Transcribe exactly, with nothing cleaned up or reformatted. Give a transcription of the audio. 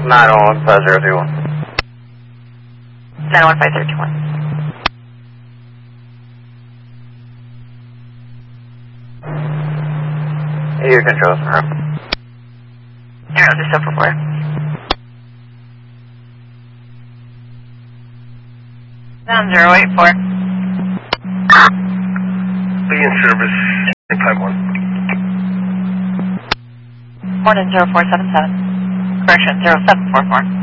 nine one five zero three one. nine one five zero two one. Your controls, huh? Zero, just over four. Down zero eight four. Be in service, five one. Morning zero four seven seven. Correction, zero seven four four.